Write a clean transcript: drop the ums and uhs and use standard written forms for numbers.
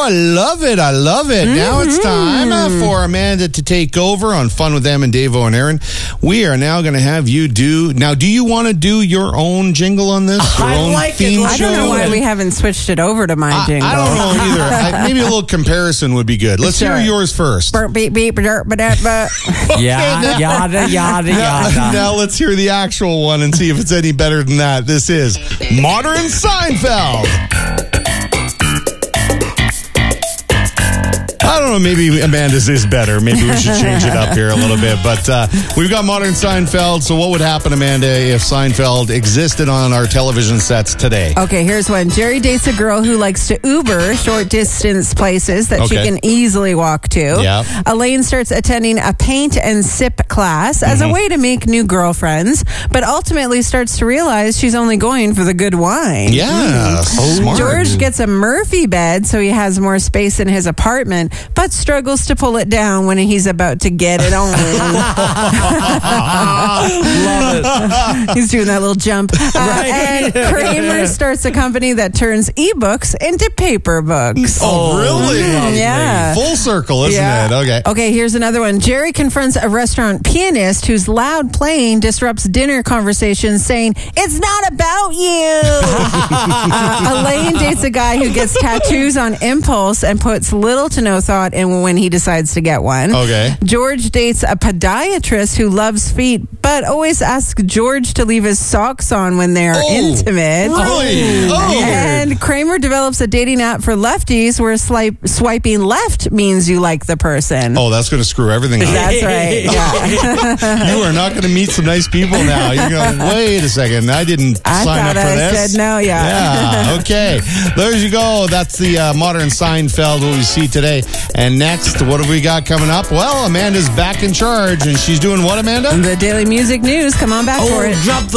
I love it. I love it. Now it's time for Amanda to take over on Fun with Em and Davo and Aaron. We are now going to have you do... Now, do you want to do your own jingle on this? Your own theme I don't know why we haven't switched it over to my jingle. I don't know either. Maybe a little comparison would be good. Let's hear yours first. Burp, beep, beep, derp, ba-da-ba. Yada, yada, yada. Now let's hear the actual one and see if it's any better than that. This is Modern Seinfeld. I don't know, maybe Amanda's is better. Maybe we should change it up here a little bit. But we've got Modern Seinfeld. So what would happen, Amanda, if Seinfeld existed on our television sets today? Okay, here's one. Jerry dates a girl who likes to Uber short distance places that she can easily walk to. Yeah. Elaine starts attending a paint and sip class as a way to make new girlfriends, but ultimately starts to realize she's only going for the good wine. Yeah, smart. George gets a Murphy bed so he has more space in his apartment, but struggles to pull it down when he's about to get it on. Love it. He's doing that little jump. And Kramer starts a company that turns ebooks into paper books. Oh, really? Yeah. Full circle, isn't it? Okay. Okay, here's another one. Jerry confronts a restaurant pianist whose loud playing disrupts dinner conversations, saying, "It's not about you." Elaine dates a guy who gets tattoos on impulse and puts little to no thought in when he decides to get one. Okay. George dates a podiatrist who loves feet, but always asks George to leave his socks on when they're intimate. Really? Oh. And Kramer develops a dating app for lefties where swiping left means you like the person. Oh, that's going to screw everything up. That's right. Yeah. You are not going to meet some nice people now. You're going, wait a second, I didn't sign up for this. I said no, Yeah, okay. There you go. That's the Modern Seinfeld, what we see today. And next, what have we got coming up? Well, Amanda's back in charge, and she's doing what, Amanda? The Daily Music News. Come on back for it. Drop the